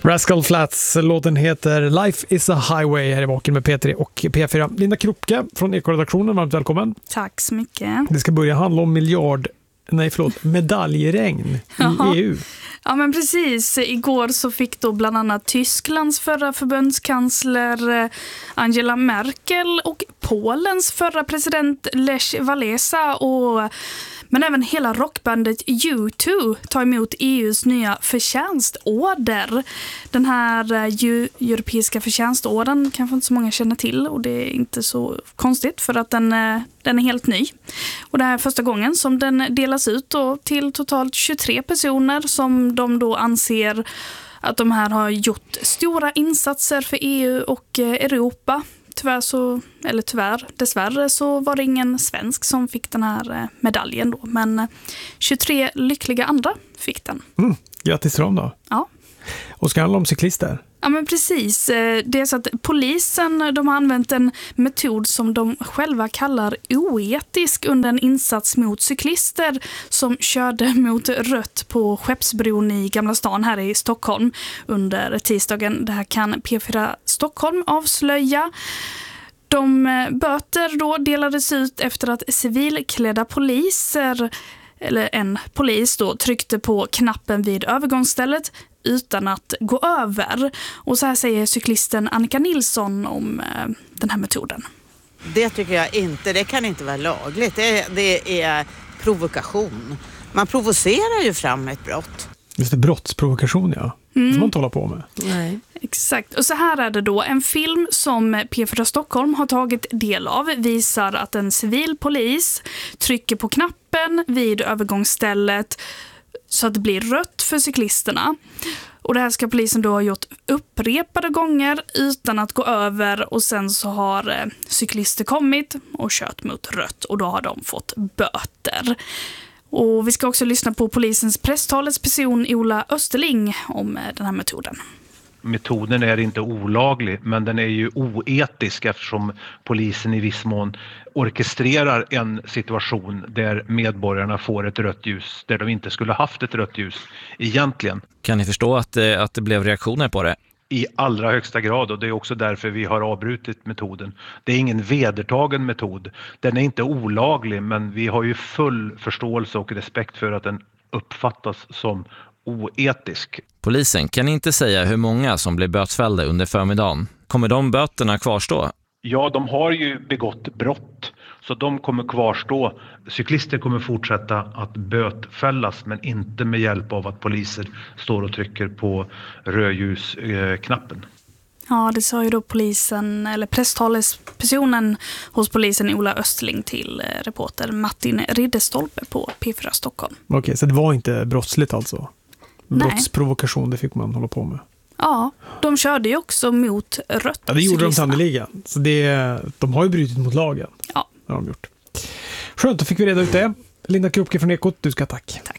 Rascal Flatts, låten heter Life is a Highway här i Vaken med P3 och P4. Linda Kropke från Ekoredaktionen, varmt välkommen. Tack så mycket. Det ska börja handla om medaljregn i EU. Ja, men precis. Igår så fick då bland annat Tysklands förra förbundskansler Angela Merkel och Polens förra president Lech Walesa men även hela rockbandet U2 tar emot EUs nya förtjänstorder. Den här europeiska förtjänstorden kanske inte så många känner till, och det är inte så konstigt för att den är helt ny. Och det här är första gången som den delas ut då till totalt 23 personer som de då anser att de här har gjort stora insatser för EU och Europa. Dessvärre så var det ingen svensk som fick den här medaljen då, men 23 lyckliga andra fick den. Grattis till dem då. Ja. Och ska handla om cyklister? Ja, men precis. Det är så att polisen, de har använt en metod som de själva kallar oetisk under en insats mot cyklister som körde mot rött på Skeppsbron i Gamla stan här i Stockholm under tisdagen. Det här kan P4 Stockholm avslöja. De böter då delades ut efter att civilklädda poliser, eller en polis då, tryckte på knappen vid övergångsstället utan att gå över. Och så här säger cyklisten Annika Nilsson om den här metoden. Det tycker jag inte, det kan inte vara lagligt. Det är provokation. Man provocerar ju fram ett brott. Just det, brottsprovokation, ja. Det får man inte hålla på med. Nej. Exakt. Och så här är det då. En film som P4 Stockholm har tagit del av visar att en civil polis trycker på knappen vid övergångsstället så att det blir rött för cyklisterna. Och det här ska polisen då ha gjort upprepade gånger utan att gå över, och sen så har cyklister kommit och kört mot rött och då har de fått böter. Och vi ska också lyssna på polisens presstalesperson Ola Österling om den här metoden. Metoden är inte olaglig, men den är ju oetisk eftersom polisen i viss mån orkestrerar en situation där medborgarna får ett rött ljus där de inte skulle haft ett rött ljus egentligen. Kan ni förstå att det blev reaktioner på det? I allra högsta grad, och det är också därför vi har avbrutit metoden. Det är ingen vedertagen metod. Den är inte olaglig, men vi har ju full förståelse och respekt för att den uppfattas som oetisk. Polisen kan inte säga hur många som blev bötfällda under förmiddagen. Kommer de böterna kvarstå? Ja, de har ju begått brott, så de kommer kvarstå. Cyklister kommer fortsätta att bötfällas, men inte med hjälp av att poliser står och trycker på rödljusknappen. Ja, det sa ju då polisen, eller presstalespersonen hos polisen Ola Östling till reporter Martin Ridderstolpe på P4 Stockholm. Okej, så det var inte brottsligt alltså? Brottsprovokation, det fick man hålla på med. Ja, de körde ju också mot rött. Ja, det gjorde de sannoliken. Så de har ju brutit mot lagen. Ja. Det har de gjort. Skönt, då fick vi reda ut det. Linda Kropke från Ekot, du ska tack.